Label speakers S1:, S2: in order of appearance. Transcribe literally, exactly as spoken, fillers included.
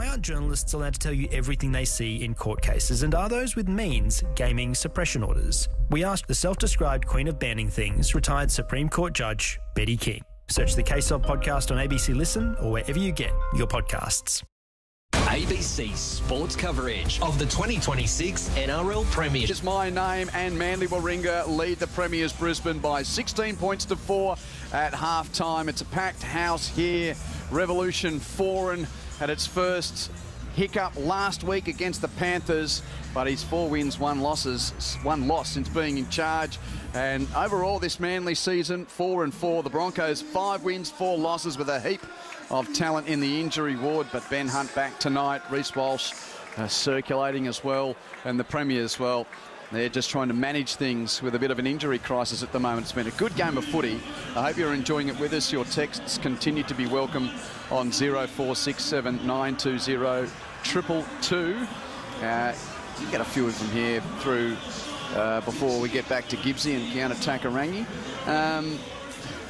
S1: aren't journalists allowed to tell you everything they see in court cases, and are those with means gaming suppression orders? We asked the self-described queen of banning things, retired Supreme Court Judge Betty King. Search the Case Of podcast on A B C Listen or wherever you get your podcasts.
S2: A B C Sports coverage of the twenty twenty-six N R L Premiership.
S3: It's my name, and Manly Warringah lead the Premiers Brisbane by sixteen points to four at half time. It's a packed house here. Revolution Foran had its first hiccup last week against the Panthers, but he's four wins, one losses, one loss since being in charge. And overall this Manly season, four and four. The Broncos, five wins, four losses, with a heap of talent in the injury ward. But Ben Hunt back tonight, Reece Walsh uh, circulating as well, and the Premiers, well, they're just trying to manage things with a bit of an injury crisis at the moment. It's been a good game of footy. I hope you're enjoying it with us. Your texts continue to be welcome on zero four six seven nine two zero two two two. Uh, you get a few of them here through uh, before we get back to Gibbsy and Kiana Takarangi. Um,